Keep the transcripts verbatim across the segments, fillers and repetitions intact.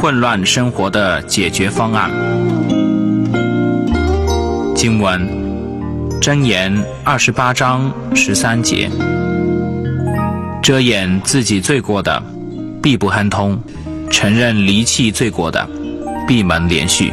混乱生活的解决方案。经文：箴言二十八章十三节。遮掩自己罪过的，必不亨通；承认离弃罪过的，闭门连续。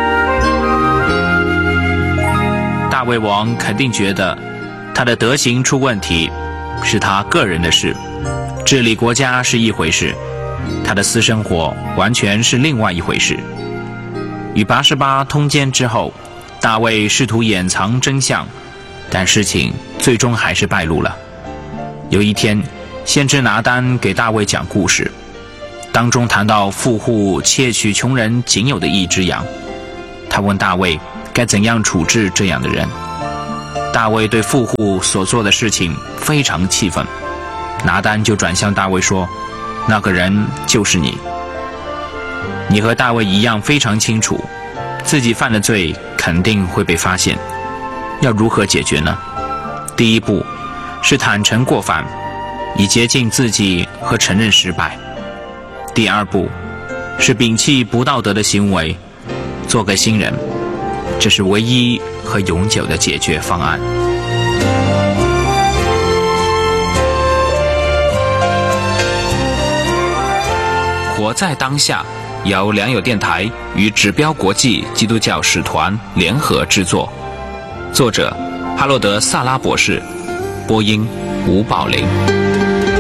大卫王肯定觉得他的德行出问题是他个人的事，治理国家是一回事，他的私生活完全是另外一回事。与拔示巴通奸之后，大卫试图掩藏真相，但事情最终还是败露了。有一天，先知拿单给大卫讲故事，当中谈到富户窃取穷人仅有的一只羊，他问大卫该怎样处置这样的人。大卫对富户所做的事情非常气愤，拿单就转向大卫说，那个人就是你。你和大卫一样非常清楚自己犯的罪肯定会被发现，要如何解决呢？第一步是坦诚过犯，以洁净自己和承认失败。第二步是摒弃不道德的行为，做个新人，这是唯一和永久的解决方案。活在当下由良友电台与指标国际基督教使团联合制作，作者哈洛德·萨拉博士，播音吴宝林。